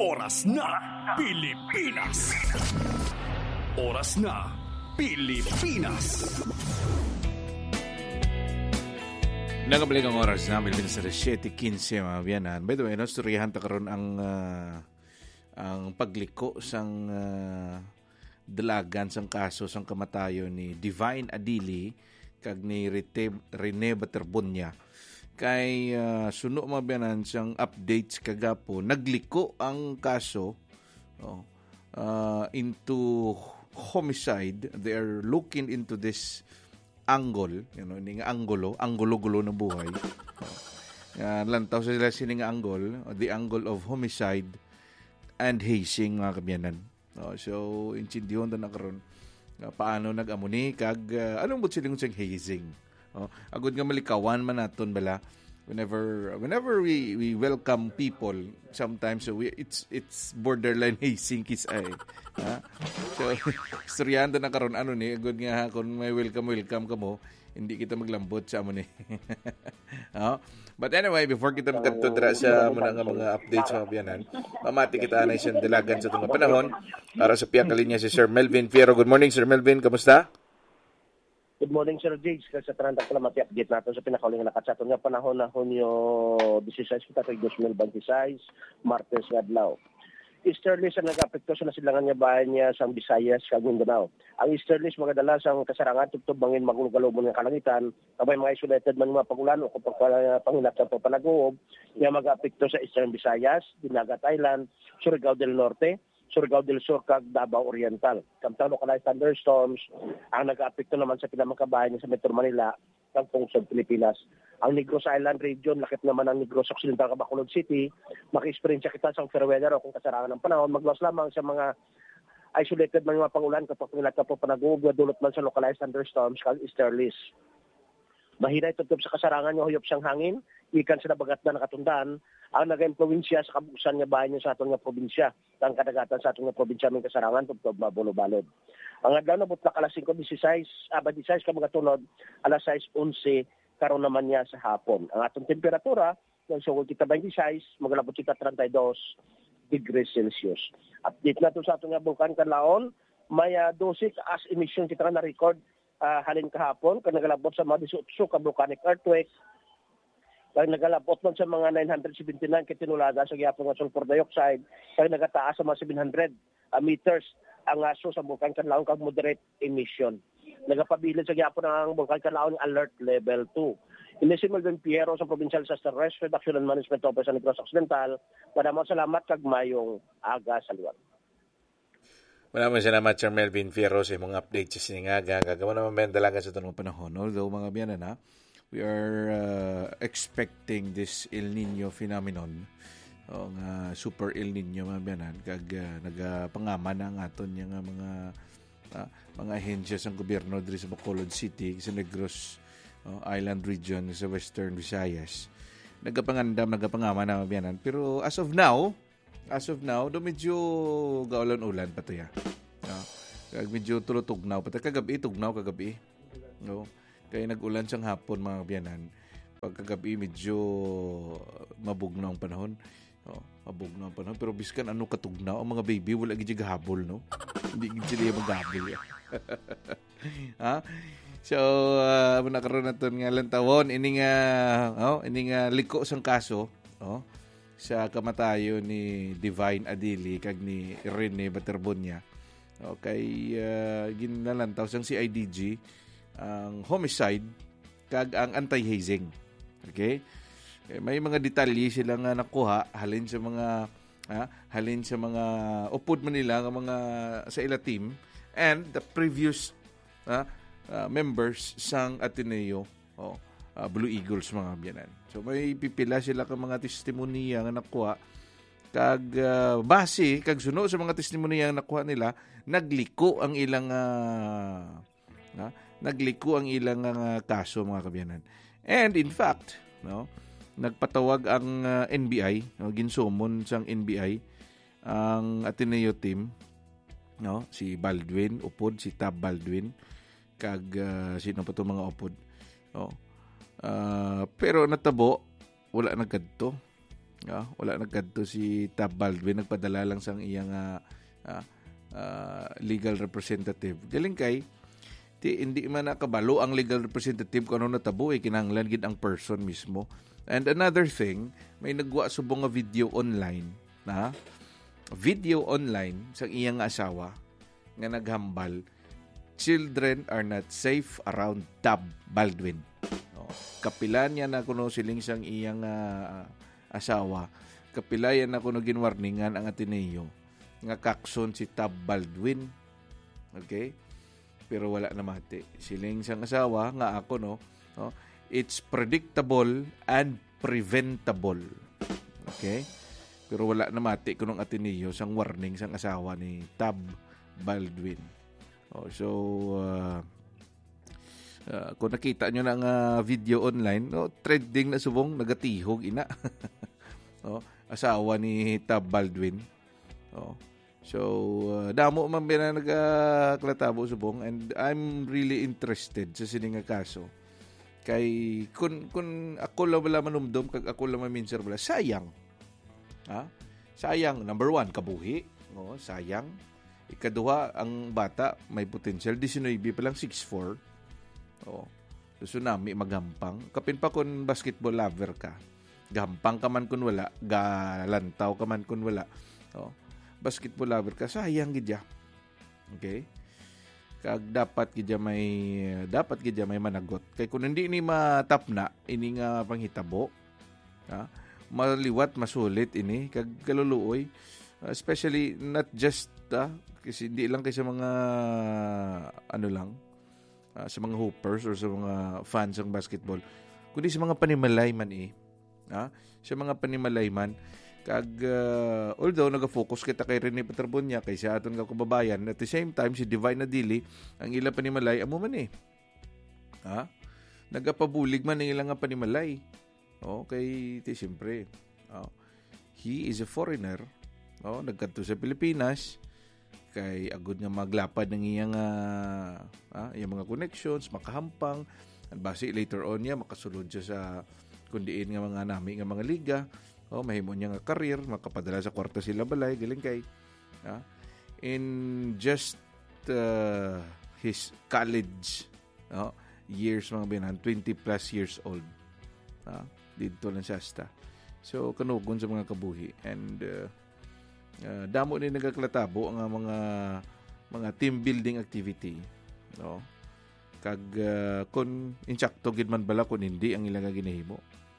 Oras na Pilipinas. Oras na Pilipinas. Nagabalik ang oras na Pilipinas sa 7:15 mga biyanan. By the way, nasturyahan ta karon ang pagliko sang dalagan sang kaso sang kamatayon ni Divine Adili kag ni Rene Baterbonia. Kay suno mga biyanan sang updates kagapo, nagliko ang kaso into homicide. They are looking into this angle, ini nga anggulo ng buhay. Lantaw sila sining angle, the angle of homicide and hazing mga kabyanan. So intindiyon na karon paano nag-amuni kag anong mo siling siyang hazing. Agud nga malikawan man naton bala whenever we welcome people, sometimes it's borderline hazing kis ay. So istoryahan na karon ni agud nga kung may welcome ka mo, hindi kita maglambot sa amo ni. But anyway, before kita magkatudra sa mga updates sa biyanan, mamati kita na isang dalagan sa itong panahon para sa piyak kalinya si Sir Melvin Fierro. Good morning, Sir Melvin. Kamusta? Good morning, Sir Jigs. Sa taranta ko lang mati-update natin sa pinakauling nakatsatong nga panahon na Hunyo 16 kita kay 2026, Martes nga adlaw. Easterlies ang nag-apekto sa nasilangan nga bahay niya sa Visayas, kag Mindanao. Ang Easterlies magdala sang kasarangan tugtog bangin magulog-galubon nga kalangitan, kabay mga isolated man mga pagulan o kung panginat sa panagoob, nga mag-apekto sa Eastern Visayas, Dinagat Island, Surigao del Norte, Surigao del Sur kag Davao Oriental. Kamtang localized thunderstorms ang nag-apekto naman sa pinamakabayan sa Metro Manila kag Pungsod, Pilipinas. Ang Negros Island region, lakip naman ang Negros Occidental, Bacolod City, maki-experience kita sa fair weather o kung kasarangan ng panahon, maglawas lamang sa mga isolated man mga pangulan kapag pinag po panag-uog, dulot man sa localized thunderstorms kag easterlies. Mahina itutup sa kasarangan nga huyop siyang hangin, ikan sa nabagat na nakatundaan, ang nagayang probinsya sa kabusan nga bahay niya sa atong nga probinsya, ang kadagatan sa atong nga probinsya may kasarangan, tugtog mabulo-balod. Ang adlaw na butlak alas 5:16, 16 ka mga tunod, alas 6:11, karon naman niya sa hapon. Ang atong temperatura, ng sugod kita 26, maglabot kita 32 degrees Celsius. Update na to sa atong nga Bulkan Kanlaon, may 12 as emission kita na record halin kahapon, kag nagalabot sa mga 18 ka volcanic earthquake, kag nagalabot man sa mga 979 kitinulaga sa gihapon nga sulfur dioxide, kag nagataas sa mga 700 meters ang aso sa Bulkan Kanlaon kag moderate emission. Nagapabilin sa gihapon ang Bulkan Kanlaon alert level 2. Ini si Melvin Fierro sa Provincial Disaster Risk Reduction and Management Office sa Negros Occidental. Maraming salamat kag mayong aga sa liwat. Maraming salamat, Sir Melvin Fierro, sa mga updates sa siningaga. Gagawa naman ba yung dalaga sa itong panahon? Although mga biyanan we are expecting this El Nino phenomenon, super El Nino mga biyanan, kag nagapangaman ang aton yung mga ahensya sa gobyerno diri sa Bacolod City, sa Negros Island region, sa Western Visayas. Nagapangaman na mabiyanan. Pero as of now, do medyo gaulan-ulan pa to ya. Medyo tulutugnaw pa to. Tugnaw kagabi. No? Kaya nag-ulan siyang hapon mga kabiyanan. Pagkagabi medyo mabugnaw ang panahon. Mabugnaw ang panahon. Pero biskan ano katugnaw, ang mga baby wala gid gahabol, no? Hindi gid sila maghabol. So, nakaroon na ito nga lantawon. Ini nga liko sang kaso, sa kamatayo ni Divine Adili kag ni Rene Baterbonia. Okay, ginalantaw sang CIDG ang homicide kag ang anti-hazing. Okay? May mga detalye sila nga nakuha halin sa mga upod man nila nga mga sa ila team and the previous members sang Ateneo Blue Eagles mga biyanan. So may pipila sila ka mga testimonya nga nakuha kag base kag suno sa mga testimonya nga nakuha nila, nagliko ang ilang kaso mga kabiyanan. And in fact, nagpatawag ang NBI, ginsumon sang NBI ang Ateneo team, si Baldwin upod, si Tab Baldwin kag sino pa to mga upod. Pero natabo wala na kadto. Wala nagkadto si Tab Baldwin, nagpadala lang sang iyang legal representative. Galing kay hindi man nakabalo ang legal representative kung ano natabo, kinahanglan gid ang person mismo. And another thing, may nagwa subong nga video online sa iyang asawa nga naghambal, children are not safe around Tab Baldwin. Kapilan niya na kuno siling sang iyang asawa, kapilayan na kuno ginwarningan ang Ateneo nga kakson si Tab Baldwin. Okay? Pero wala na mati. Siling sang asawa nga ako it's predictable and preventable. Okay? Pero wala na mati kunong Ateneo sang warning sang asawa ni Tab Baldwin. Kung nakita nyo na ang video online, trending na subong, nagatihog ina. Asawa ni Tab Baldwin. Damo man na nagklatabo subong, and I'm really interested sa sininga kaso. Kay kun ako lang wala manumdum, kag ako lang maminser wala, sayang. Sayang, number 1, kabuhi. Sayang. Ikaduha, ang bata may potential, 19 pa lang, 6'4". Tsunami magampang. Kapin pa kung basketball lover ka, gampang ka man kun wala, galantaw ka man kun wala. Basketball lover ka, sayang gidya. Okay? Kag dapat gidya may managot. Kay kung hindi ni matapna ini nga panghitabo, maliwat masulit ini kag kaluluoy, especially not just kasi hindi lang kay sa mga sa mga hoopers or sa mga fans ng basketball, kundi sa mga panimalay man sa mga panimalay man. Kag although naga-focus kita kay Rene Paterbonia, kay sa aton nga kababayan, at the same time si Divine Nadili, ang ila panimalay amo man nagapabulig man ang ilang nga panimalay. Kay siyempre he is a foreigner, nagkadto sa Pilipinas, kay agud nga maglapad ng iyang iyang mga connections, makahampang, at basi later on niya makasulod siya sa kundiin nga mga nami nga mga liga, mahimo niya nga career, makapadala sa kwarta sila balay, galing kay in just his college years, mga binan 20 plus years old, dito lang siya hasta. So kanugon sa mga kabuhi, and damo ni nagaklatabo ang mga team building activity, kag kun insakto gid man bala kun hindi ang ilang ginahimo.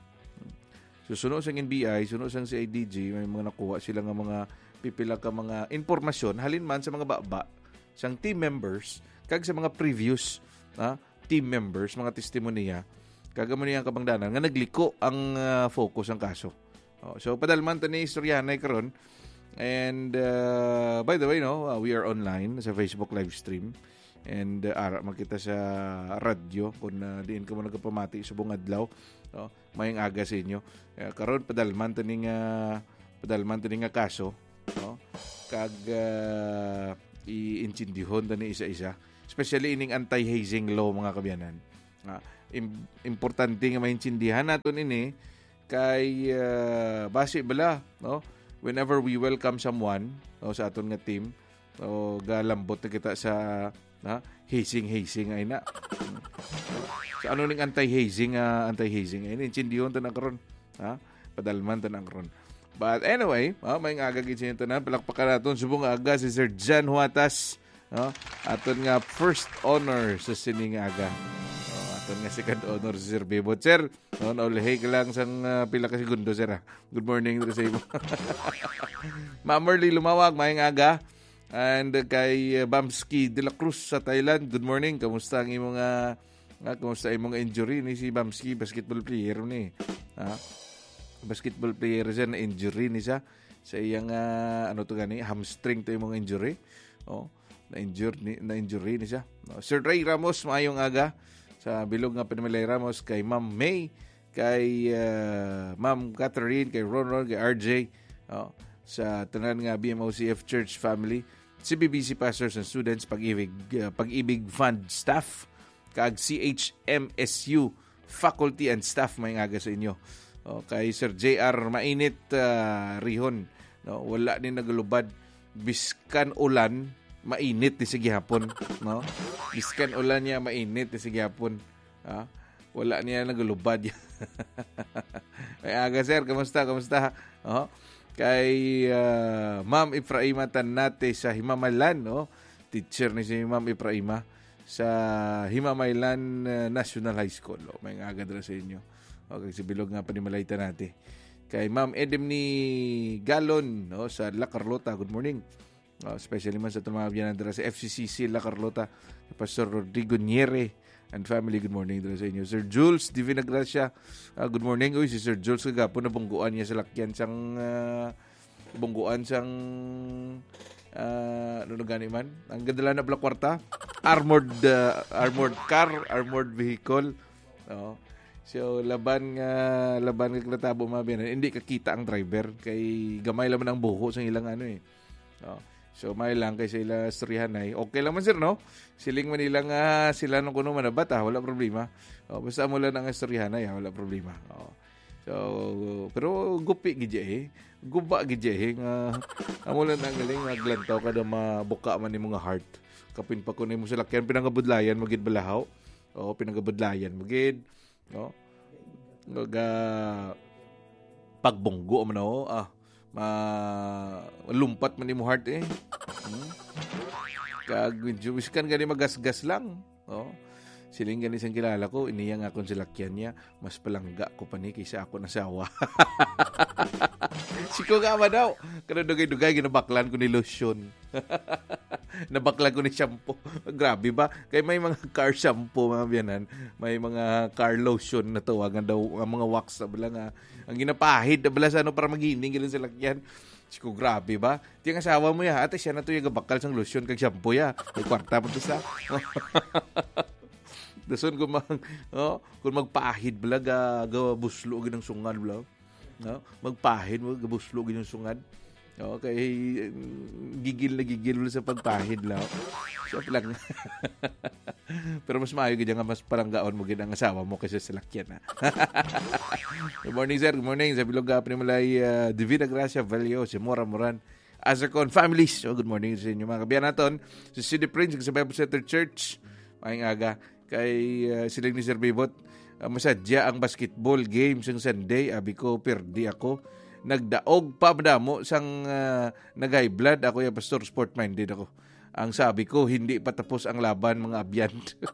So sunod sang NBI, sunod sang CIDG, may mga nakuha sila nga mga pipila ka mga impormasyon halin man sa mga baba sang team members kag sa mga previous team members, mga testimonya kag amo niya kabangdanan nga nagliko ang focus ang kaso. So padalman tani istoryanay karon. And by the way, we are online sa Facebook live stream, and makita sa radyo kung diin ka mo nagpamati sa buong adlaw, mayang aga sa inyo. Karon padalman tani nga kaso, kag iintindihon tani isa-isa, especially ining anti-hazing law, mga kabyanan. Importante nga maintindihan naton ini kay base bala, whenever we welcome someone sa aton nga team, galambot na kita sa hazing ay na. So ano ning anti-hazing ay intindihon tanan karon, padalman tanan karon. But anyway, may aga gid sa tanan, palakpakan naton subong aga si Sir Jan Huatas, aton nga first honor sa sining aga. Aton nga second honor si Sir Bebot. Sir, naulahay ka lang sang pila ka segundo, sir. Good morning to sa imo. Ma'am Merly Lumawag, mayang aga. And kay Bamski de la Cruz sa Thailand, good morning. Kamusta ang imong injury ni si Bamski, basketball player ni? Basketball player siya na injury ni siya sa iyang hamstring to imong injury. Na-injury ni siya. Sir Ray Ramos, mayong aga. Sa bilog nga Panimalay Ramos, kay Ma'am May, kay Ma'am Catherine, kay Ron, kay RJ, sa tanan nga BMOCF Church family, CBBC pastors and students, Pag-ibig Fund staff, kag CHMSU faculty and staff, may aga sa inyo. Kay Sir JR mainit rihon, no? Wala ni nagalubad biskan ulan mainit ni sige hapon, no? Biskan ulan niya mainit ni sige hapon. Wala niya nagalubad. Ay aga sir, kamusta? Kay Ma'am Efraima Tanate sa Himamaylan, no? Teacher ni si Ma'am Efraima sa Himamaylan National High School. May aga dala sa inyo. Okay, si Bilog nga panimalayta natin. Kay Ma'am Edem ni Galon, no, sa La Carlota, good morning. Especially man sa tumabiyan na sa FCCC La Carlota, Pastor Rodrigo Niere and family, good morning dala sa inyo. Sir Jules Divina Gracia, good morning. Uy, si Sir Jules kagapon na bungguan niya sa lakyan sang ano gani man. Ang gandala na pala kwarta. Armored car, armored vehicle. So laban natabo mabiyan. Hindi kakita ang driver kay gamay laman ang buho sa ilang So may lang kay sila istoryahanay. Okay lang man sir, no? Siling man nilang sila nung kuno man bata, wala problema. Basta mo lang ang istoryahanay, wala problema. So pero gupi gid guba gid nga amo lang ang galing maglantaw kada mabuka man ni mga heart. Kapin pa kuno mo sa lakyan pinangabudlayan magid balahaw. Pinangabudlayan magid. Pagbonggo man lumpat man ni mo heart kag wiskan gani magasgas lang. Siling gani sang kilala ko iniyang akong silakyan niya mas palangga ko pa ni kaysa ako nasawa. Siko nga ba daw kada dugay-dugay ginabaklan ko ni lotion. Nabaklan ko ni shampoo. Grabe ba? Kay may mga car shampoo mga biyanan, may mga car lotion na tawagan daw ang mga wax na bala nga ang ginapahid na bala sa para magining gilin sa lakyan. Siko grabe ba? Tiyang asawa mo ya, ate siya na to yung gabakal sang lotion kag shampoo ya. May kwarta pa to sa. Dason kung magpahid bala gabuslo gid ang sungad bala. Magpahid mo gabuslo gid ang sungad. Okay, gigil na sa pagpahid lang. So lang. Pero mas maayo gid nga mas palanggaon mo gid ang asawa mo kaysa sa lakyan. Good morning sir, good morning. Sa Bilog Panimalay Divina Gracia Valio, si Mora Moran. Azarcon families. So good morning sa inyo mga kabiyan naton. Si City Prince sa Bible Center Church. Maayong aga kay silang ni Sir Bibot. Masadya ang basketball game sang Sunday. Abi ko perdi ako. Nagdaog pa madamo sang nag-high blood. Ako yung pastor, sport-minded ako. Ang sabi ko, hindi pa tapos ang laban mga abyan.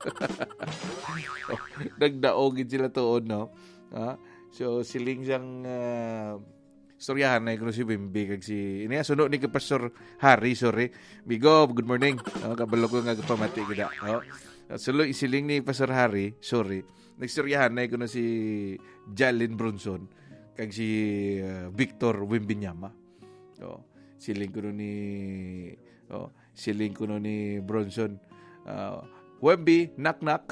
Nagdaogin sila tuon, no? So, siling siyang storyahan na si Bimbi kag si suno ni ka Pastor Harry, sorry. Bigo, good morning. Kabalo ko nga pamati kita. Sulo isiling ni Pastor Harry, sorry. Nagstoryahan na kuno si Jalen Bronson kag si Victor Wimbinyama. Siling kuno ni Bronson. Wemby, knock.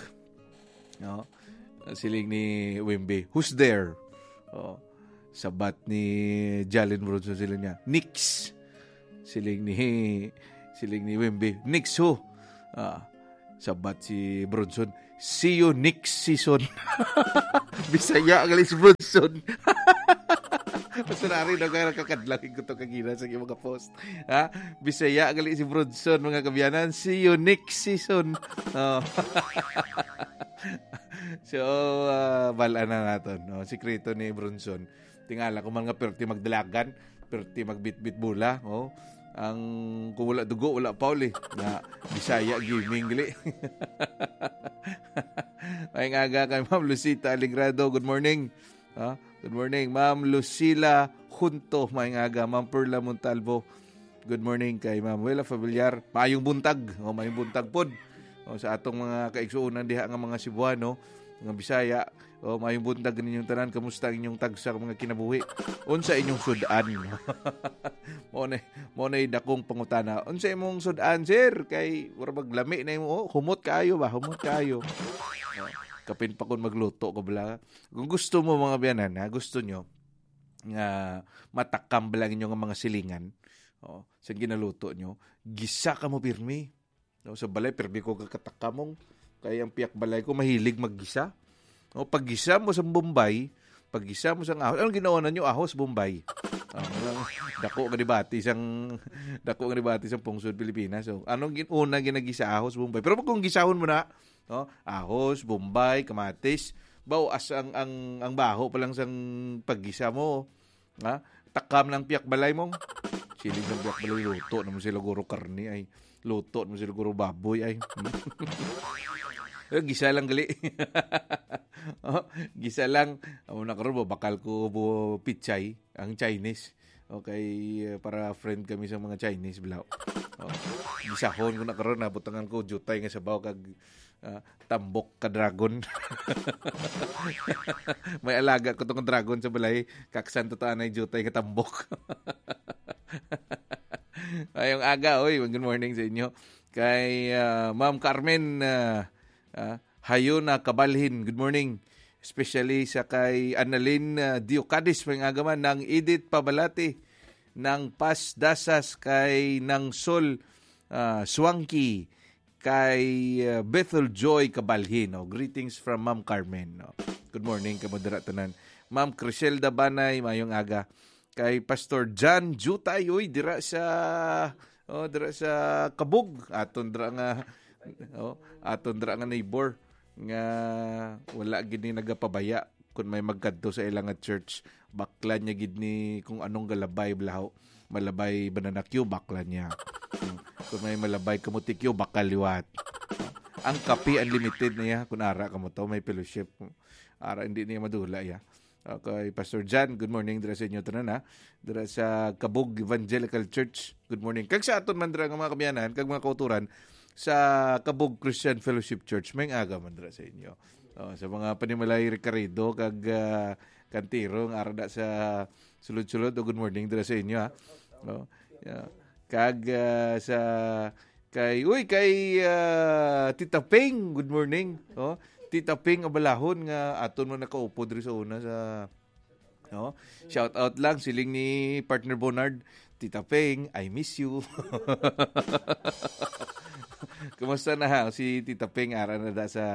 Siling ni Wemby, who's there? Sabat ni Jalen Bronson siling niya, Nix. Siling ni Wemby, Nix ho. Sabat si Bronson, see you next season. Bisaya ang si Bronson. Pasunari na kaya kakadlangin ko ito kagina sa mga post. Bisaya ang si Bronson, mga kabiyanan. See you next season. So, balaan na natin. Sikreto ni Bronson. Tingala kung mga perti magdalagan, perti magbitbit bula. Ang kung wala dugo, wala pauli. Na Bisaya gaming gali. Ay aga kay Ma'am Lucita Aligrado. Good morning. Good morning, Ma'am Lucila Junto. May aga, Ma'am Perla Montalvo. Good morning kay Ma'am Wela Familiar. Maayong buntag. Maayong buntag pod. Sa atong mga kaigsuunan diha nga mga Cebuano, mga Bisaya. Maayong buntag ninyong tanan. Kamusta inyong tagsa mga kinabuhi? Unsa inyong sudan? Mo na dakong pangutana. Unsa imong sudan, sir? Kay wala maglami na imo. Humot kayo ba? Humot kayo. Kapin pa kung magluto ko bala. Kung gusto mo mga biyanan, gusto nyo nga matakam bala ninyo nga mga silingan, sa ginaluto nyo, gisa ka mo pirmi. Sa balay, pirmi ko kakatakam mong. Kaya ang piyak balay ko, mahilig maggisa. Pag gisa mo sa Bombay, paggisa mo sang ahos. Anong ginawa nyo? Ahos, Bombay. Dako nga debate sang pungsod Pilipinas. So, anong una ginagisa? Ahos, Bombay. Pero kung gisahon mo na, no? Ahos, Bombay, kamatis, baw as ang baho pa lang sang paggisa mo. Ha? Takam ng piyak balay mo. Siling ng piyak balay, luto naman sila guro karni ay. Luto naman sila guro baboy ay. Gisa lang gali. Gisa lang. Una karon bakal ko pichay, ang Chinese. Okay, para friend kami sa mga Chinese bilaw. Gisahon ko na karon nabutangan ko jutay nga sabaw kag tambok ka dragon. May alaga ko tong dragon sa balay, kaksan to anay jutay ka tambok. Ayong aga, good morning sa inyo. Kay Ma'am Carmen Hayo na Kabalhin, good morning. Especially sa kay Annalyn Diocadis, may agaman ng Edith Pabalati, ng Pas Dasas, kay ng Sol Swanky, kay Bethel Joy Kabalhin. Greetings from Ma'am Carmen. Good morning, kamadara tanan. Ma'am Criselda Banay, mayong aga. Kay Pastor John Jutay, dira sa Kabug. Aton dira nga neighbor nga wala gid ni nagapabaya kung may magkadto sa ilang church. Bakla niya gid ni kung anong galabay blaho. Malabay bananakyo, bakla niya. Kung may malabay kamutikyo, bakal liwat. Ang kape unlimited niya kung ara ka mo to, may fellowship. Ara hindi niya madula ya. Okay, Pastor John, good morning dira sa inyo tanan ha. Dira sa Kabug Evangelical Church. Good morning. Kag sa aton man dira nga mga kamyanan, kag mga kauturan sa Kabug Christian Fellowship Church, may aga man dira sa inyo. Sa mga panimalay Ricardo kag Kantiro nga arada sa sulod-sulod, good morning dira sa inyo ha. Kag sa kay Tita Ping, good morning. Tita Ping Abalahon nga aton man nakaupo diri sa una sa shout out lang siling ni partner Bonard. Tita Ping, I miss you. Kumusta na si Tita Ping? Ara na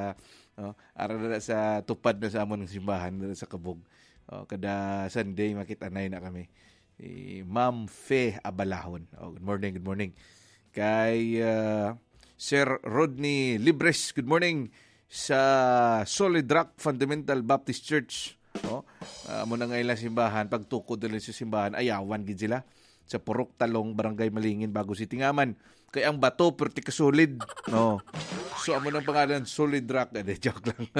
sa tupad na sa amon ng simbahan na sa Kabog. Kada Sunday makitanay na kami. Ma'am Fe Abalahon. Good morning. Kay Sir Rodney Libres, good morning sa Solid Rock Fundamental Baptist Church. Amo na nga ilang simbahan, pagtukod nila sa simbahan, ayawan gid sila sa Purok Talong, Barangay Malingin, Bago City Ngaman. Kay ang bato perti ka solid. So amo nang pangalan Solid Rock. Joke lang.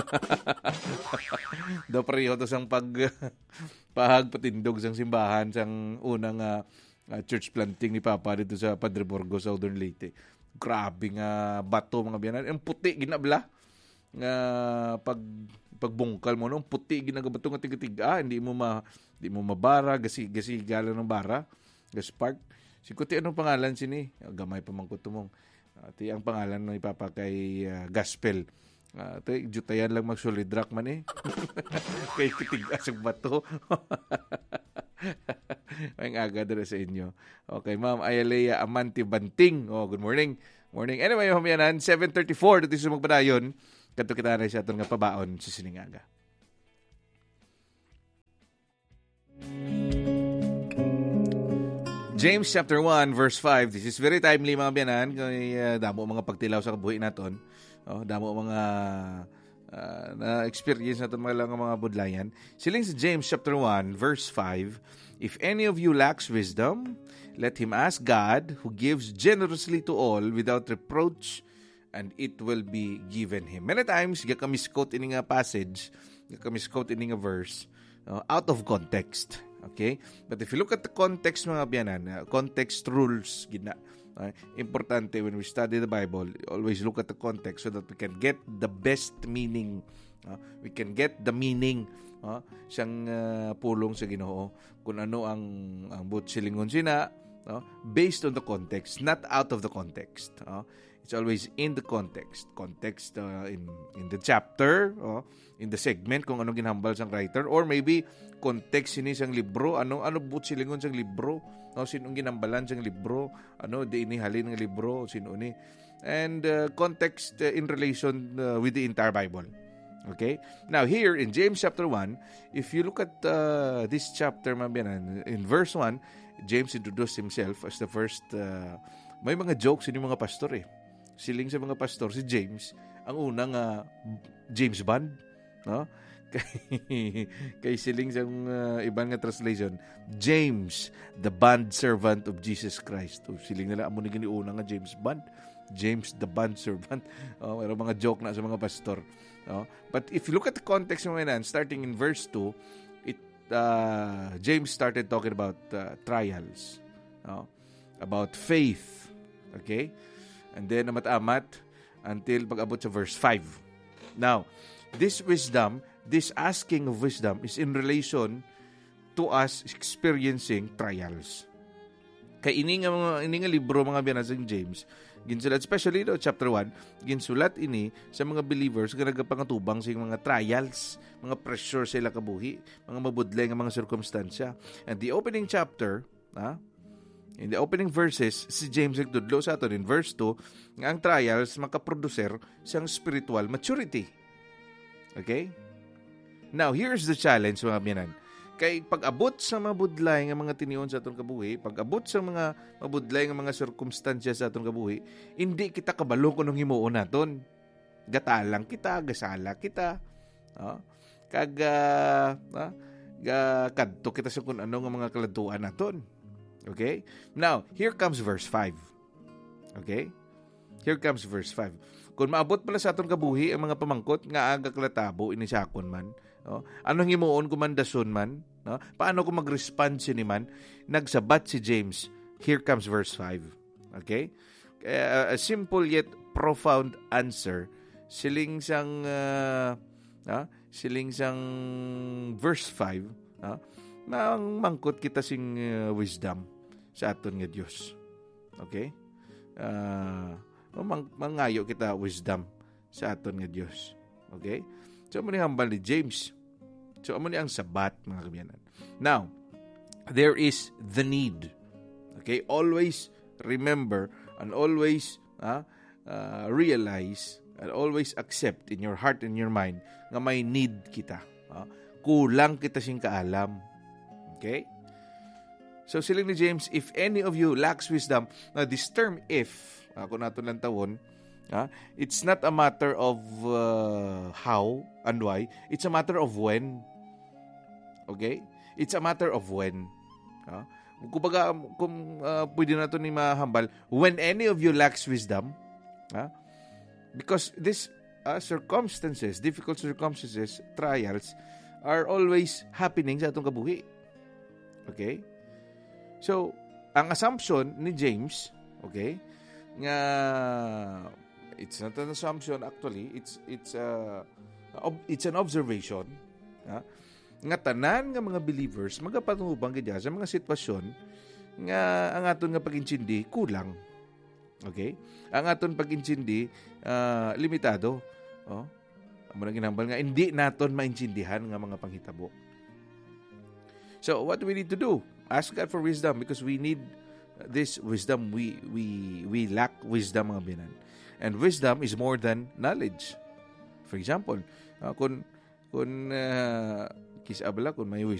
Do pareho to sang pagpatindog sang simbahan sang unang church planting ni Papa dito sa Padre Borgo, Southern Leyte. Grabe nga bato mga biyanan. Ang puti ginabla nga pagbungkal mo nung puti ginagabato nga tiga-tiga, hindi mo mabara gasi galan ng bara, gaspark. Si kuti anong pangalan sini? Gamay pa man ko tumong. Ti ang pangalan ni Papa kay Gospel. Jutayan lang mag-solid rock man eh. Kay kitigas ang bato. Ang aga dito sa inyo. Okay, Ma'am Ayalea Amante Banting. Good morning. Anyway, mamiyanan, 7:34 dito sa magpadayon. Kanto kita na siya itong nga pabaon sa siningaga. James chapter 1 verse 5. This is very timely mga biyanan. Damo mga pagtilaw sa kabuhi naton. Damo mga na-experience natin mga budlayan. Siling sa James chapter 1 verse 5. If any of you lacks wisdom, let him ask God, who gives generously to all without reproach, and it will be given him. Many times, gakamisquote ini nga passage, gakamisquote ini nga verse, out of context. Okay? But if you look at the context mga biyanan, context rules, gina. Importante when we study the Bible, always look at the context so that we can get the best meaning. We can get the meaning siyang pulong sa Ginoo kung ano ang silingon sina based on the context, not out of the context. It's always in the context in the chapter, in the segment kung anong ginhambal sang writer, or maybe context sini sang libro, ano silingon sang libro, sinong ginhambalan sang libro, di inihalin ng libro, sino ni, and context in relation with the entire Bible. Okay? Now, here in James chapter 1, if you look at this chapter, in verse 1, James introduced himself as the first, may mga jokes yung mga pastor eh. Siling sa mga pastor, si James, ang unang James Bond, no? Kay siling sa ibang nga translation, James, the bond servant of Jesus Christ. Siling nila, amo ni una nga James Bond. James, the bond servant. Mayroong mga joke na sa mga pastor. But if you look at the context ng mga starting in verse 2, James started talking about trials, about faith. Okay? And then, amat-amat, until pag-abot sa verse 5. Now, this wisdom, this asking of wisdom is in relation to us experiencing trials. Kaya ini nga libro mga binasang James, ginsulat, especially chapter 1, ginsulat ini sa mga believers nga nagpangatubang sa mga trials, mga pressure sa ila kabuhi, mga mabudlay nga mga circumstansya. And the opening chapter, in the opening verses, si James nagtudlo sa aton in verse 2 nga ang trials makaproducer siyang spiritual maturity. Okay? Now, here's the challenge mga biyanan. Kay pag-abot sa mabudlay nga mga tinion sa aton kabuhi, pag-abot sa mga mabudlay nga mga sirkumstansya sa aton kabuhi, hindi kita kabalo kung himuon naton. Gatalang kita, gasala kita. Kadto kita sa kung ano nga mga kaladuan naton. Okay? Now, here comes verse 5. Okay? Here comes verse 5. Kung maabot pala sa aton kabuhi ang mga pamangkot nga aga klatabo inisakon man, anong himuon kumandason man, paano kung mag-respond si ni man, nagsabat si James. Here comes verse 5. Okay? A simple yet profound answer. Siling sang verse 5, nang mangkot kita sing wisdom sa aton nga Dios. Okay? Mangayo kita wisdom sa aton nga Dios. Okay? So, amo ni hambal ni James. So, amo ni ang sabat, mga kabiyanan. Now, there is the need. Okay? Always remember and always realize and always accept in your heart and your mind nga may need kita. Kulang kita sing kaalam. Okay? So, siling ni James, if any of you lacks wisdom, now this term if, kung nato lang tawon, it's not a matter of how and why. It's a matter of when. Okay? It's a matter of when. Kumbaga, kung pwede na ito ni mahambal, when any of you lacks wisdom, because these circumstances, difficult circumstances, trials, are always happening sa atong kabuhi. Okay? So, ang assumption ni James, okay, nga it's not an assumption actually, it's an observation, nga tanan nga mga believers magapatubang gid sa mga sitwasyon nga ang aton nga pag-intindi kulang. Okay? Ang aton pag-intindi limitado. Amo na ginambal nga hindi naton maintindihan nga mga panghitabo. So, what do we need to do? Ask God for wisdom because we need this wisdom. We lack wisdom, mga binan. And wisdom is more than knowledge. For example, kung may wisdom